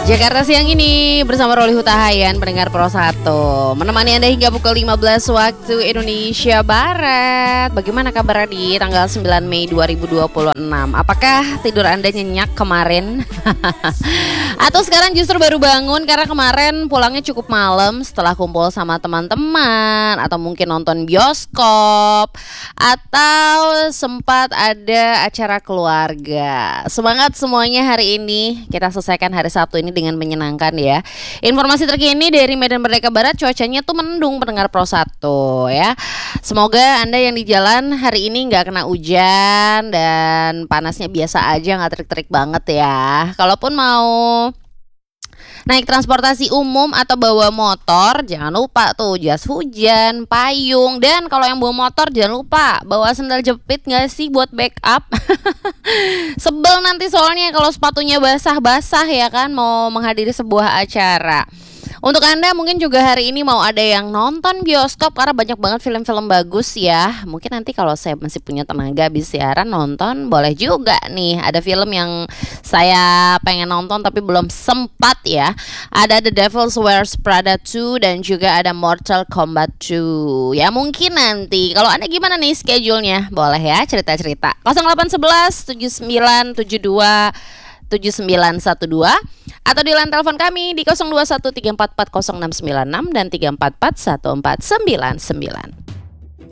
Jakarta siang ini bersama Roli Hutahayan, pendengar Pro 1, menemani Anda hingga pukul 15 waktu Indonesia Barat. Bagaimana kabar di tanggal 9 Mei 2026? Apakah tidur Anda nyenyak kemarin? Atau sekarang justru baru bangun karena kemarin pulangnya cukup malam setelah kumpul sama teman-teman, atau mungkin nonton bioskop, atau sempat ada acara keluarga. Semangat semuanya hari ini, kita selesaikan hari Sabtu ini dengan menyenangkan ya. Informasi terkini dari Medan Merdeka Barat, cuacanya tuh mendung pendengar Pro 1 ya. Semoga Anda yang di jalan hari ini nggak kena hujan dan panasnya biasa aja, nggak terik-terik banget ya. Kalaupun mau naik transportasi umum atau bawa motor, jangan lupa tuh jas hujan, payung, dan kalau yang bawa motor jangan lupa bawa sandal jepit nggak sih buat backup. Sebel nanti soalnya kalau sepatunya basah-basah ya kan, mau menghadiri sebuah acara. Untuk Anda mungkin juga hari ini mau ada yang nonton bioskop karena banyak banget film-film bagus ya. Mungkin nanti kalau saya masih punya tenaga habis siaran nonton, boleh juga nih. Ada film yang saya pengen nonton tapi belum sempat ya. Ada The Devil's Wears Prada 2 dan juga ada Mortal Kombat 2. Ya mungkin nanti. Kalau Anda gimana nih schedule-nya? Boleh ya cerita-cerita. 0811 7972 7912 atau di line telepon kami di 0213440696 dan 3441499.